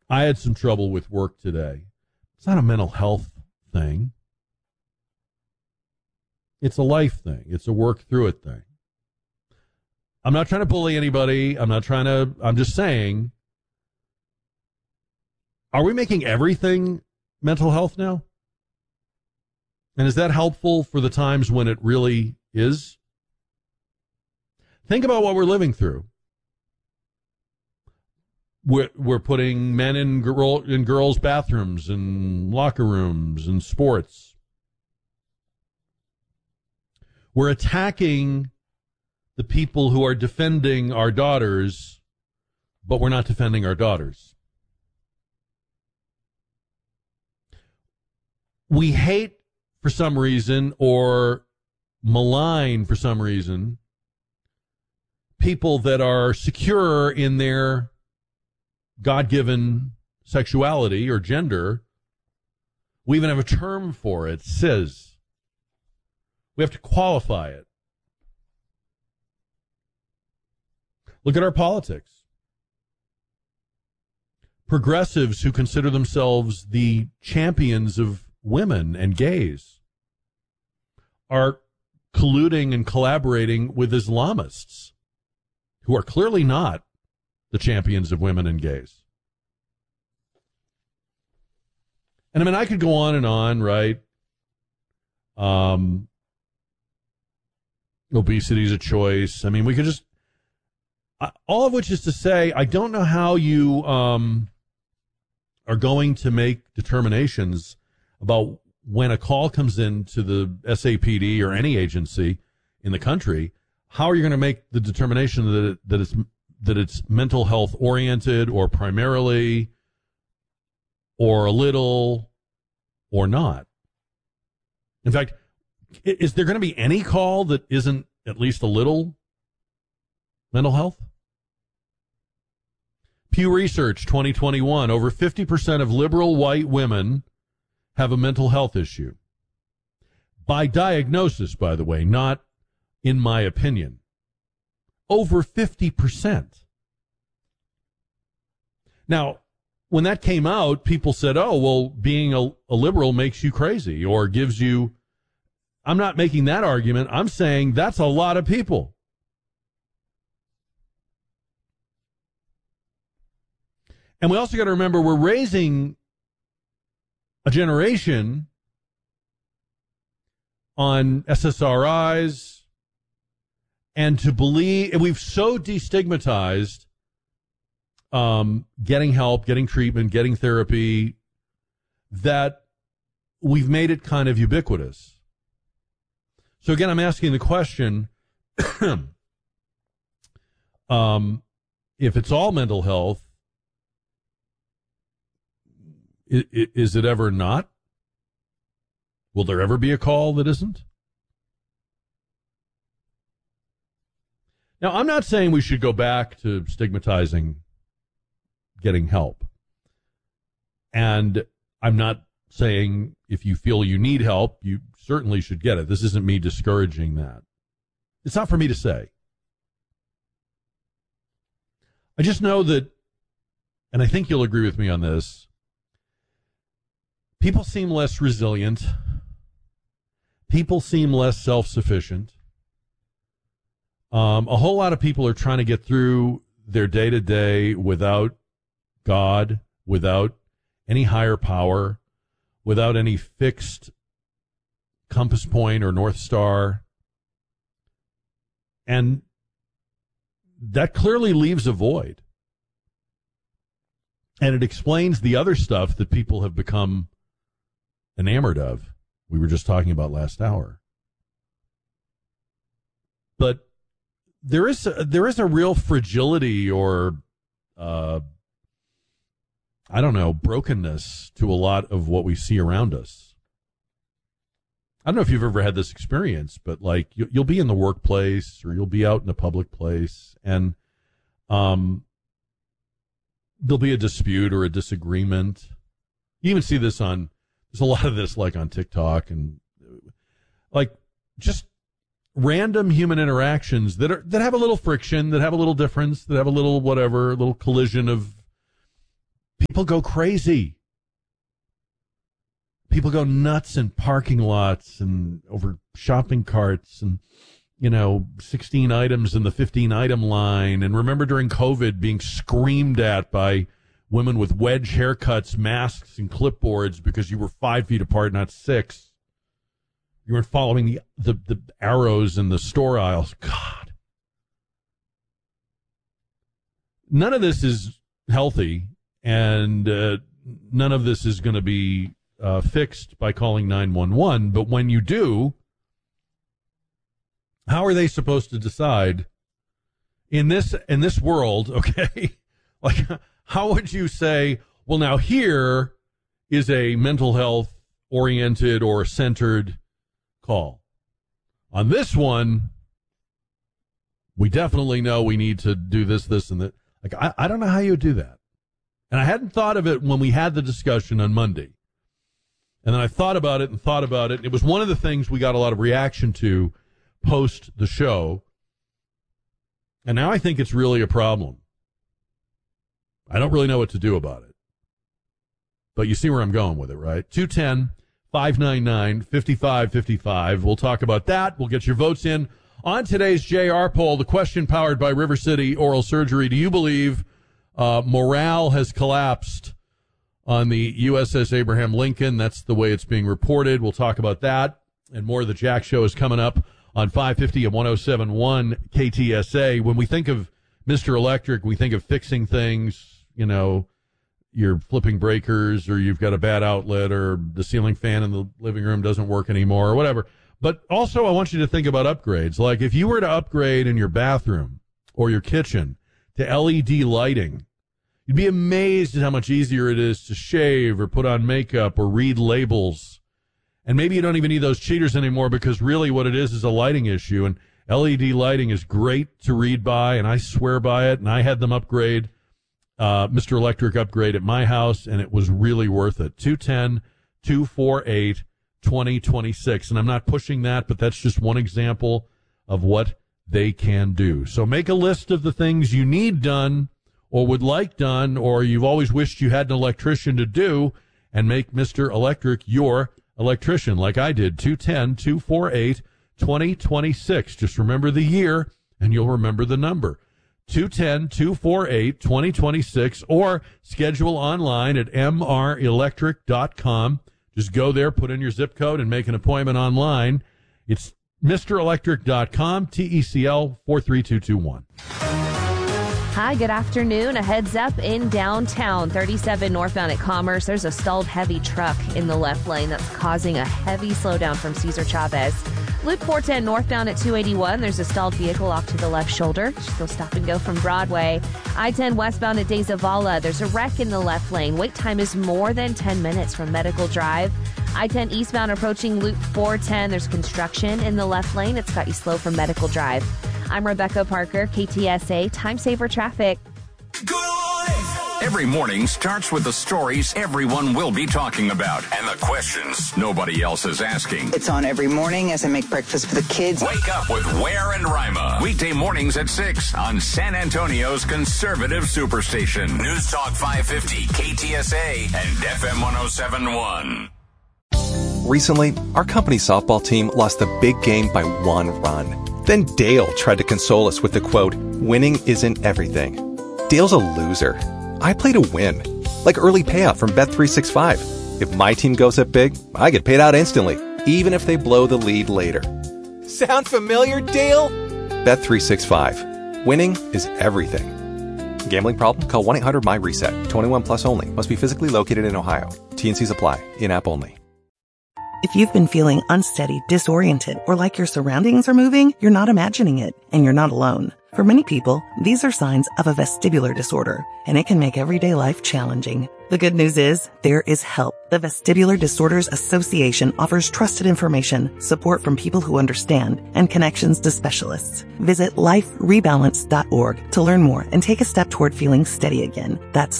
I had some trouble with work today. It's not a mental health thing. It's a life thing. It's a work through it thing. I'm not trying to bully anybody. I'm just saying, are we making everything mental health now? And is that helpful for the times when it really is? Think about what we're living through. We're putting men in girls' bathrooms and locker rooms and sports. We're attacking the people who are defending our daughters, but we're not defending our daughters. We hate, for some reason, or malign for some reason, people that are secure in their God-given sexuality or gender. We even have a term for it, cis. We have to qualify it. Look at our politics. Progressives who consider themselves the champions of women and gays are colluding and collaborating with Islamists who are clearly not the champions of women and gays. And I mean, I could go on and on, right? Obesity is a choice. I mean, we could just, all of which is to say, I don't know how you are going to make determinations about when a call comes in to the SAPD or any agency in the country. How are you going to make the determination that it's mental health oriented or primarily or a little or not? In fact, is there going to be any call that isn't at least a little mental health? Pew Research 2021, over 50% of liberal white women have a mental health issue. By diagnosis, by the way, not in my opinion. Over 50%. Now, when that came out, people said, oh, well, being a liberal makes you crazy or gives you... I'm not making that argument. I'm saying that's a lot of people. And we also got to remember we're raising a generation on SSRIs and to believe, we've so destigmatized getting help, getting treatment, getting therapy, that we've made it kind of ubiquitous. So again, I'm asking the question, if it's all mental health, is it ever not? Will there ever be a call that isn't? Now, I'm not saying we should go back to stigmatizing getting help. And I'm not saying if you feel you need help, you certainly should get it. This isn't me discouraging that. It's not for me to say. I just know that, and I think you'll agree with me on this, people seem less resilient. People seem less self-sufficient. A whole lot of people are trying to get through their day-to-day without God, without any higher power, without any fixed compass point or North Star. And that clearly leaves a void. And it explains the other stuff that people have become enamored of. We were just talking about last hour. But there is a real fragility or brokenness to a lot of what we see around us. I don't know if you've ever had this experience, but like you'll be in the workplace or you'll be out in a public place and there'll be a dispute or a disagreement. You even see this there's a lot of this like on TikTok and like just random human interactions that have a little friction, that have a little difference, that have a little whatever, a little collision of People go crazy. People go nuts in parking lots and over shopping carts and, 16 items in the 15-item line. And remember during COVID being screamed at by women with wedge haircuts, masks, and clipboards because you were 5 feet apart, not 6. You weren't following the arrows in the store aisles. God. None of this is healthy, and none of this is going to be fixed by calling 911. But when you do, how are they supposed to decide in this world? Okay, like how would you say? Well, now here is a mental health oriented or centered call. On this one, we definitely know we need to do this, and that. Like, I don't know how you would do that. And I hadn't thought of it when we had the discussion on Monday. And then I thought about it. It was one of the things we got a lot of reaction to post the show. And now I think it's really a problem. I don't really know what to do about it. But you see where I'm going with it, right? 210-599-5555. We'll talk about that. We'll get your votes in. On today's JR poll, the question powered by River City Oral Surgery, do you believe morale has collapsed on the USS Abraham Lincoln? That's the way it's being reported. We'll talk about that and more. The Jack Show is coming up on 550 and 107.1 KTSA. When we think of Mr. Electric, we think of fixing things, you're flipping breakers or you've got a bad outlet or the ceiling fan in the living room doesn't work anymore or whatever. But also I want you to think about upgrades. Like if you were to upgrade in your bathroom or your kitchen to LED lighting, you'd be amazed at how much easier it is to shave or put on makeup or read labels. And maybe you don't even need those cheaters anymore because really what it is a lighting issue. And LED lighting is great to read by, and I swear by it. And I had them upgrade, Mr. Electric upgrade at my house, and it was really worth it. 210-248-2026. And I'm not pushing that, but that's just one example of what they can do. So make a list of the things you need done or would like done or you've always wished you had an electrician to do, and make Mr. Electric your electrician like I did. 210-248-2026. Just remember the year and you'll remember the number. 210-248-2026 or schedule online at mrelectric.com. Just go there, put in your zip code, and make an appointment online. It's MrElectric.com, TECL 43221. Hi, good afternoon. A heads up in downtown, 37 northbound at Commerce. There's a stalled heavy truck in the left lane that's causing a heavy slowdown from Cesar Chavez. Loop 410 northbound at 281. There's a stalled vehicle off to the left shoulder. Just go stop and go from Broadway. I-10 westbound at De Zavala. There's a wreck in the left lane. Wait time is more than 10 minutes from Medical Drive. I-10 eastbound approaching Loop 410. There's construction in the left lane. It's got you slow from Medical Drive. I'm Rebecca Parker, KTSA Time Saver Traffic. Every morning starts with the stories everyone will be talking about and the questions nobody else is asking. It's on every morning as I make breakfast for the kids. Wake up with Ware and Rima. Weekday mornings at 6 on San Antonio's conservative superstation. News Talk 550, KTSA and FM 107.1. Recently, our company softball team lost the big game by 1 run. Then Dale tried to console us with the quote, "Winning isn't everything." Dale's a loser. I play to win. Like early payout from Bet365. If my team goes up big, I get paid out instantly, even if they blow the lead later. Sound familiar, Dale? Bet365. Winning is everything. Gambling problem? Call 1-800-MY-RESET. 21 plus only. Must be physically located in Ohio. T&Cs apply. In-app only. If you've been feeling unsteady, disoriented, or like your surroundings are moving, you're not imagining it, and you're not alone. For many people, these are signs of a vestibular disorder, and it can make everyday life challenging. The good news is, there is help. The Vestibular Disorders Association offers trusted information, support from people who understand, and connections to specialists. Visit liferebalance.org to learn more and take a step toward feeling steady again. That's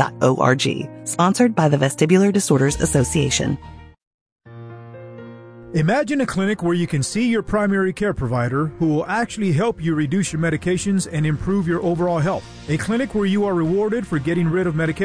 liferebalance.org. Sponsored by the Vestibular Disorders Association. Imagine a clinic where you can see your primary care provider who will actually help you reduce your medications and improve your overall health. A clinic where you are rewarded for getting rid of medications.